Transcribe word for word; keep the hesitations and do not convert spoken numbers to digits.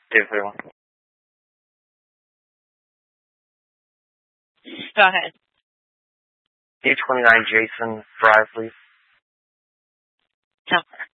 David thirty-one. Go ahead. D twenty-nine Jason Drive, please. Temper.